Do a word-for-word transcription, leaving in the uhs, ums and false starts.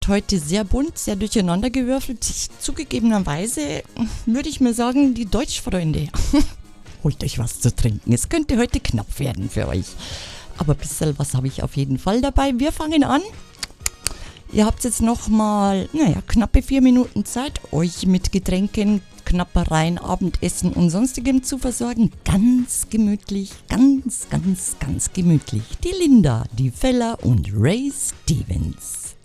heute sehr bunt, sehr durcheinander gewürfelt. Zugegebenerweise würde ich mir sagen, die Deutschfreunde. Holt euch was zu trinken. Es könnte heute knapp werden für euch. Aber ein bisschen was habe ich auf jeden Fall dabei. Wir fangen an. Ihr habt jetzt nochmal, naja, knappe vier Minuten Zeit, euch mit Getränken, Knappereien, Abendessen und sonstigem zu versorgen. Ganz gemütlich, ganz, ganz, ganz gemütlich. Die Linda, die Fella und Ray Stevens.